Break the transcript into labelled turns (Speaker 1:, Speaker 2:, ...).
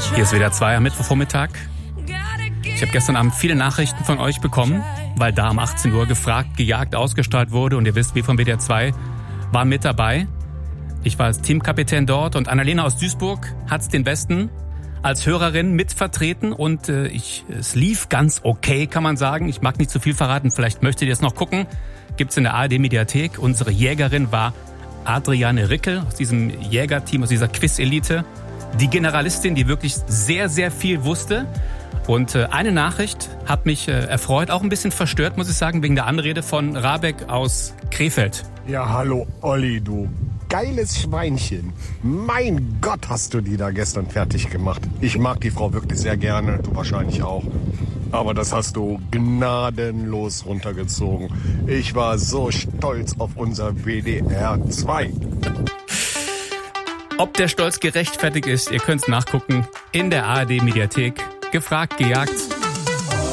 Speaker 1: Hier ist WDR 2 am Mittwochvormittag. Ich habe gestern Abend viele Nachrichten von euch bekommen, weil da um 18 Uhr gefragt, gejagt, ausgestrahlt wurde. Und ihr wisst, wir von WDR 2 waren mit dabei. Ich war als Teamkapitän dort und Annalena aus Duisburg hat's den Besten als Hörerin mitvertreten. Und es lief ganz okay, kann man sagen. Ich mag nicht zu viel verraten, vielleicht möchtet ihr es noch gucken. Gibt's in der ARD-Mediathek. Unsere Jägerin war Adriane Rickel aus diesem Jägerteam, aus dieser Quiz-Elite. Die Generalistin, die wirklich sehr, sehr viel wusste. Und eine Nachricht hat mich erfreut, auch ein bisschen verstört, muss ich sagen, wegen der Anrede von Rabeck aus Krefeld.
Speaker 2: Ja, hallo Olli, du geiles Schweinchen. Mein Gott, hast du die da gestern fertig gemacht. Ich mag die Frau wirklich sehr gerne, du wahrscheinlich auch. Aber das hast du gnadenlos runtergezogen. Ich war so stolz auf unser WDR 2.
Speaker 1: Ob der Stolz gerechtfertigt ist, ihr könnt es nachgucken in der ARD-Mediathek. Gefragt, gejagt.